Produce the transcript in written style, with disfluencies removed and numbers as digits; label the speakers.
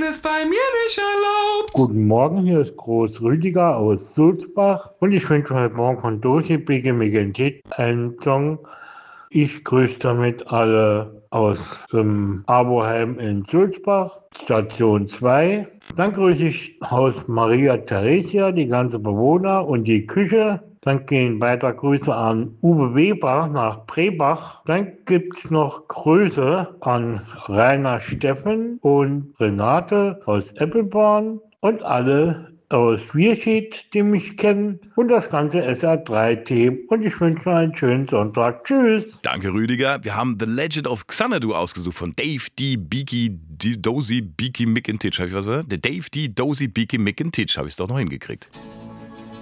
Speaker 1: ist bei mir nicht erlaubt.
Speaker 2: Guten Morgen, hier ist Groß Rüdiger aus Sulzbach und ich wünsche heute Morgen von Dosi Biggie Migentit einen Song. Ich grüße damit alle aus dem Aboheim in Sulzbach, Station 2. Dann grüße ich Haus Maria Theresia, die ganze Bewohner und die Küche. Dann gehen weiter Grüße an Uwe Weber nach Prebach. Dann gibt es noch Grüße an Rainer Steffen und Renate aus Eppelborn und alle aus Wierschied, die mich kennen, und das ganze SR3-Team. Und ich wünsche noch einen schönen Sonntag. Tschüss.
Speaker 3: Danke, Rüdiger. Wir haben The Legend of Xanadu ausgesucht von Dave D. Dozy Beaky Mick and Titch. Habe ich was gehört? Der Dave D. Dozy Beaky Mick and Titch. Habe ich es doch noch hingekriegt.